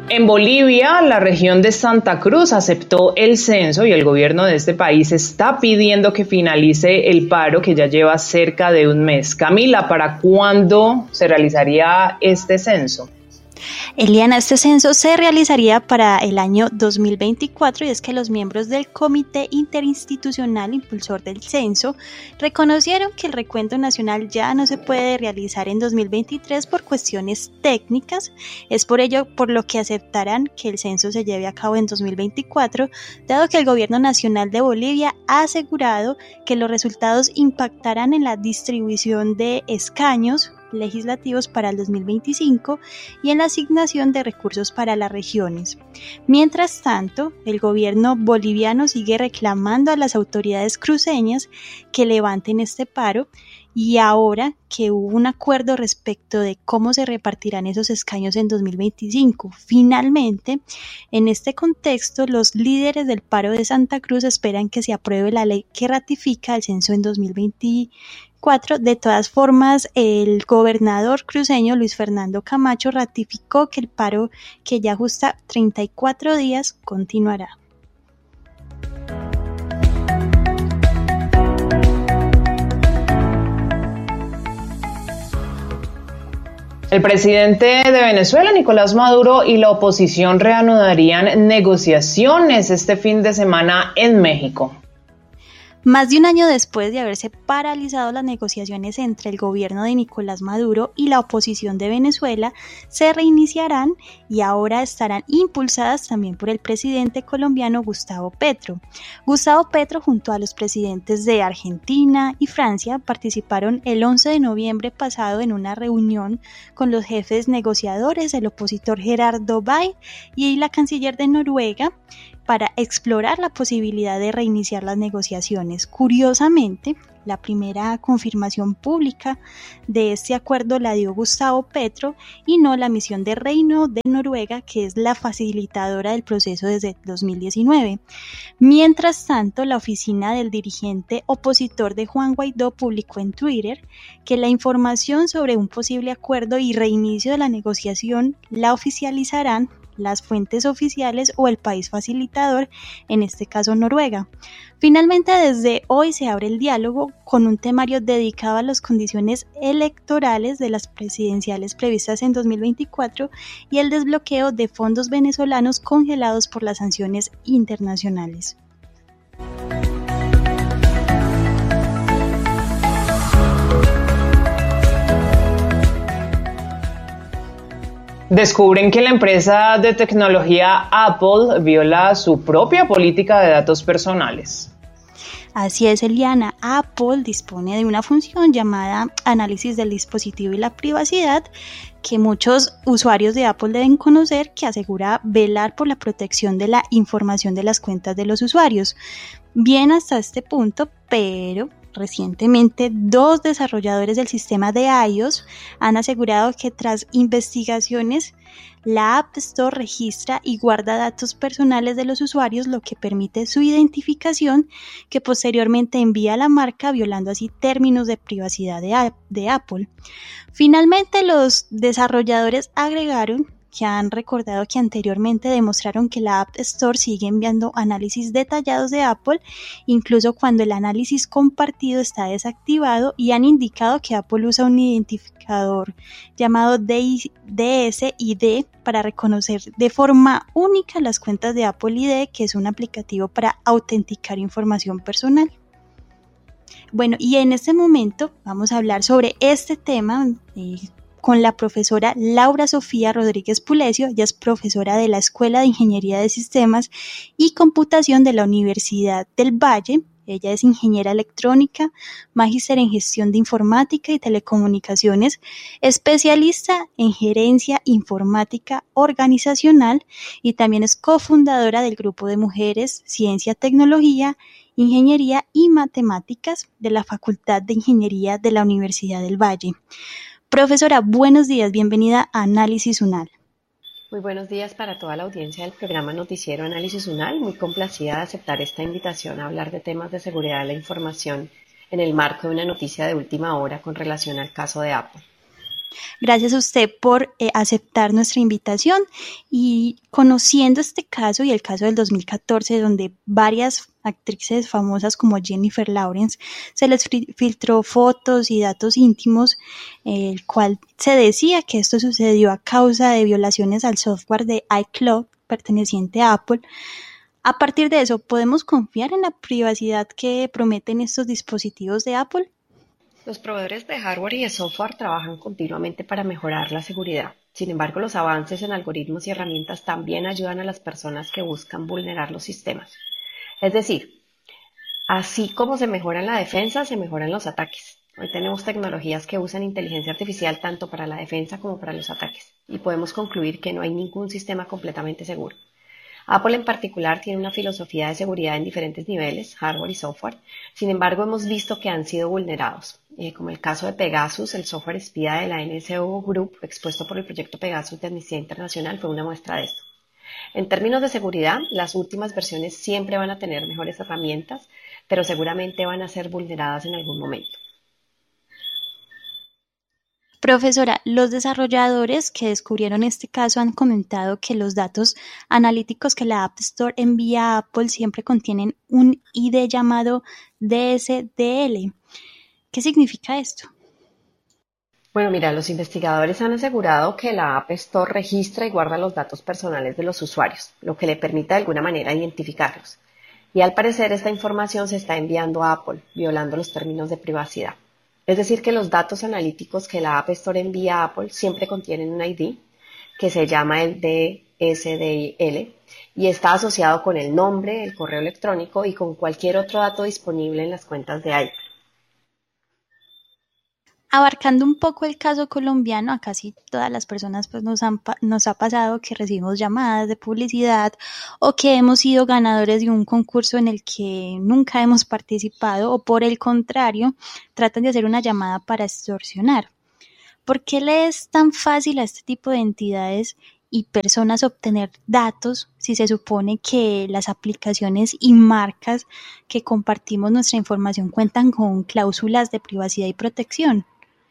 En Bolivia, la región de Santa Cruz aceptó el censo y el gobierno de este país está pidiendo que finalice el paro que ya lleva cerca de un mes. Camila, ¿para cuándo se realizaría este censo? Eliana, este censo se realizaría para el año 2024 y es que los miembros del Comité Interinstitucional Impulsor del Censo reconocieron que el recuento nacional ya no se puede realizar en 2023 por cuestiones técnicas. Es por ello por lo que aceptarán que el censo se lleve a cabo en 2024, dado que el gobierno nacional de Bolivia ha asegurado que los resultados impactarán en la distribución de escaños legislativos para el 2025 y en la asignación de recursos para las regiones. Mientras tanto, el gobierno boliviano sigue reclamando a las autoridades cruceñas que levanten este paro y ahora que hubo un acuerdo respecto de cómo se repartirán esos escaños en 2025. Finalmente, en este contexto, los líderes del paro de Santa Cruz esperan que se apruebe la ley que ratifica el censo en 2024. De todas formas, el gobernador cruceño Luis Fernando Camacho ratificó que el paro, que ya justa 34 días, continuará. El presidente de Venezuela, Nicolás Maduro, y la oposición reanudarían negociaciones este fin de semana en México. Más de un año después de haberse paralizado las negociaciones entre el gobierno de Nicolás Maduro y la oposición de Venezuela, se reiniciarán y ahora estarán impulsadas también por el presidente colombiano Gustavo Petro. Gustavo Petro, junto a los presidentes de Argentina y Francia, participaron el 11 de noviembre pasado en una reunión con los jefes negociadores, el opositor Gerardo Bay y la canciller de Noruega, para explorar la posibilidad de reiniciar las negociaciones. Curiosamente, la primera confirmación pública de este acuerdo la dio Gustavo Petro y no la misión de Reino de Noruega, que es la facilitadora del proceso desde 2019. Mientras tanto, la oficina del dirigente opositor de Juan Guaidó publicó en Twitter que la información sobre un posible acuerdo y reinicio de la negociación la oficializarán las fuentes oficiales o el país facilitador, en este caso Noruega. Finalmente, desde hoy se abre el diálogo con un temario dedicado a las condiciones electorales de las presidenciales previstas en 2024 y el desbloqueo de fondos venezolanos congelados por las sanciones internacionales. Descubren que la empresa de tecnología Apple viola su propia política de datos personales. Así es, Eliana. Apple dispone de una función llamada análisis del dispositivo y la privacidad, que muchos usuarios de Apple deben conocer, que asegura velar por la protección de la información de las cuentas de los usuarios. Bien hasta este punto, pero recientemente, 2 desarrolladores del sistema de iOS han asegurado que tras investigaciones, la App Store registra y guarda datos personales de los usuarios, lo que permite su identificación, que posteriormente envía a la marca, violando así términos de privacidad de Apple. Finalmente, los desarrolladores agregaron que han recordado que anteriormente demostraron que la App Store sigue enviando análisis detallados de Apple, incluso cuando el análisis compartido está desactivado, y han indicado que Apple usa un identificador llamado DSID para reconocer de forma única las cuentas de Apple ID, que es un aplicativo para autenticar información personal. Bueno, y en este momento vamos a hablar sobre este tema con la profesora Laura Sofía Rodríguez Pulecio. Ella es profesora de la Escuela de Ingeniería de Sistemas y Computación de la Universidad del Valle. Ella es ingeniera electrónica, magíster en gestión de informática y telecomunicaciones, especialista en gerencia informática organizacional y también es cofundadora del grupo de mujeres Ciencia, Tecnología, Ingeniería y Matemáticas de la Facultad de Ingeniería de la Universidad del Valle. Profesora, buenos días, bienvenida a Análisis UNAL. Muy buenos días para toda la audiencia del programa Noticiero Análisis UNAL. Muy complacida de aceptar esta invitación a hablar de temas de seguridad de la información en el marco de una noticia de última hora con relación al caso de Apple. Gracias a usted por aceptar nuestra invitación y conociendo este caso y el caso del 2014 donde varias actrices famosas como Jennifer Lawrence se les filtró fotos y datos íntimos, el cual se decía que esto sucedió a causa de violaciones al software de iCloud perteneciente a Apple. A partir de eso, ¿podemos confiar en la privacidad que prometen estos dispositivos de Apple? Los proveedores de hardware y de software trabajan continuamente para mejorar la seguridad. Sin embargo, los avances en algoritmos y herramientas también ayudan a las personas que buscan vulnerar los sistemas. Es decir, así como se mejora la defensa, se mejoran los ataques. Hoy tenemos tecnologías que usan inteligencia artificial tanto para la defensa como para los ataques, y podemos concluir que no hay ningún sistema completamente seguro. Apple en particular tiene una filosofía de seguridad en diferentes niveles, hardware y software. Sin embargo, hemos visto que han sido vulnerados, como el caso de Pegasus, el software espía de la NSO Group, expuesto por el proyecto Pegasus de Amnistía Internacional, fue una muestra de esto. En términos de seguridad, las últimas versiones siempre van a tener mejores herramientas, pero seguramente van a ser vulneradas en algún momento. Profesora, los desarrolladores que descubrieron este caso han comentado que los datos analíticos que la App Store envía a Apple siempre contienen un ID llamado DSDL. ¿Qué significa esto? Bueno, mira, los investigadores han asegurado que la App Store registra y guarda los datos personales de los usuarios, lo que le permite de alguna manera identificarlos. Y al parecer esta información se está enviando a Apple, violando los términos de privacidad. Es decir, que los datos analíticos que la App Store envía a Apple siempre contienen un ID que se llama el DSDL y está asociado con el nombre, el correo electrónico y con cualquier otro dato disponible en las cuentas de Apple. Abarcando un poco el caso colombiano, a casi todas las personas pues nos ha pasado que recibimos llamadas de publicidad o que hemos sido ganadores de un concurso en el que nunca hemos participado o por el contrario, tratan de hacer una llamada para extorsionar. ¿Por qué le es tan fácil a este tipo de entidades y personas obtener datos si se supone que las aplicaciones y marcas que compartimos nuestra información cuentan con cláusulas de privacidad y protección?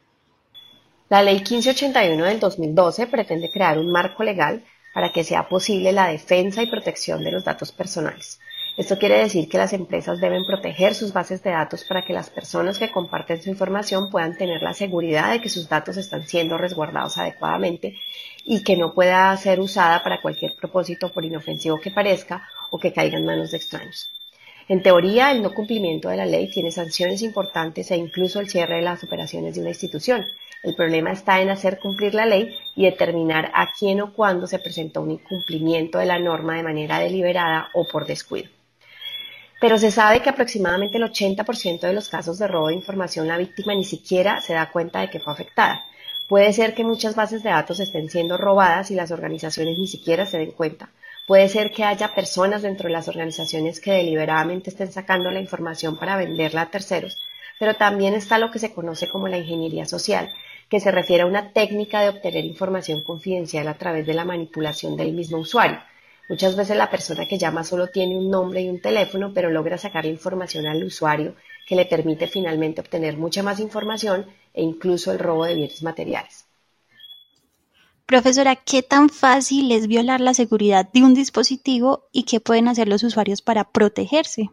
La Ley 1581 del 2012 pretende crear un marco legal para que sea posible la defensa y protección de los datos personales. Esto quiere decir que las empresas deben proteger sus bases de datos para que las personas que comparten su información puedan tener la seguridad de que sus datos están siendo resguardados adecuadamente y que no pueda ser usada para cualquier propósito, por inofensivo que parezca, o que caiga en manos de extraños. En teoría, el no cumplimiento de la ley tiene sanciones importantes e incluso el cierre de las operaciones de una institución. El problema está en hacer cumplir la ley y determinar a quién o cuándo se presentó un incumplimiento de la norma de manera deliberada o por descuido. Pero se sabe que aproximadamente el 80% de los casos de robo de información la víctima ni siquiera se da cuenta de que fue afectada. Puede ser que muchas bases de datos estén siendo robadas y las organizaciones ni siquiera se den cuenta. Puede ser que haya personas dentro de las organizaciones que deliberadamente estén sacando la información para venderla a terceros, pero también está lo que se conoce como la ingeniería social, que se refiere a una técnica de obtener información confidencial a través de la manipulación del mismo usuario. Muchas veces la persona que llama solo tiene un nombre y un teléfono, pero logra sacar información al usuario que le permite finalmente obtener mucha más información e incluso el robo de bienes materiales. Profesora, ¿qué tan fácil es violar la seguridad de un dispositivo y qué pueden hacer los usuarios para protegerse?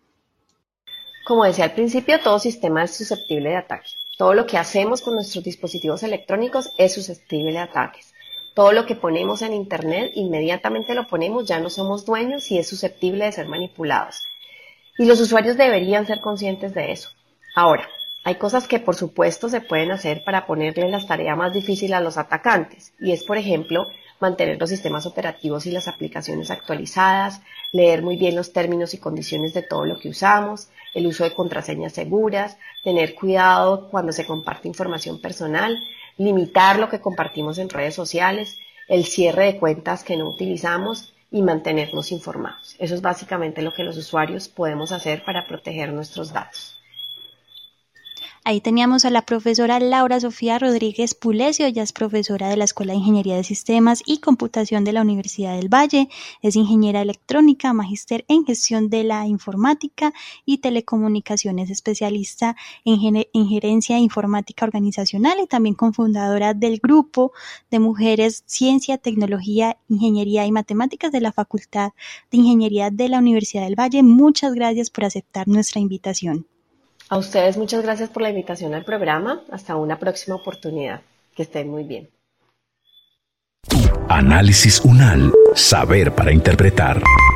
Como decía al principio, todo sistema es susceptible de ataque. Todo lo que hacemos con nuestros dispositivos electrónicos es susceptible de ataques. Todo lo que ponemos en Internet, inmediatamente lo ponemos, ya no somos dueños y es susceptible de ser manipulados. Y los usuarios deberían ser conscientes de eso. Ahora, hay cosas que por supuesto se pueden hacer para ponerle la tarea más difícil a los atacantes, y es, por ejemplo, mantener los sistemas operativos y las aplicaciones actualizadas, leer muy bien los términos y condiciones de todo lo que usamos, el uso de contraseñas seguras, tener cuidado cuando se comparte información personal, limitar lo que compartimos en redes sociales, el cierre de cuentas que no utilizamos y mantenernos informados. Eso es básicamente lo que los usuarios podemos hacer para proteger nuestros datos. Ahí teníamos a la profesora Laura Sofía Rodríguez Pulesio. Ella es profesora de la Escuela de Ingeniería de Sistemas y Computación de la Universidad del Valle. Es ingeniera electrónica, magíster en gestión de la informática y telecomunicaciones, especialista en gerencia informática organizacional y también cofundadora del grupo de mujeres Ciencia, Tecnología, Ingeniería y Matemáticas de la Facultad de Ingeniería de la Universidad del Valle. Muchas gracias por aceptar nuestra invitación. A ustedes muchas gracias por la invitación al programa. Hasta una próxima oportunidad. Que estén muy bien. Análisis UNAL. Saber para interpretar.